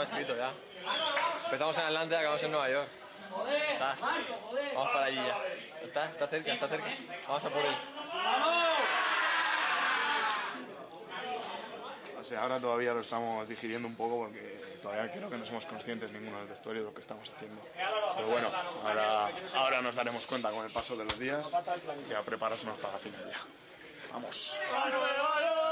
escrito ya. Empezamos en Atlanta y acabamos en Nueva York. Está. Vamos para allí ya. Está cerca, está cerca. Vamos a por él. O sea, ahora todavía lo estamos digiriendo un poco porque todavía creo que no somos conscientes ninguno del vestuario de lo que estamos haciendo. Pero bueno, ahora nos daremos cuenta con el paso de los días y a prepararnos para la final ya. ¡Vamos!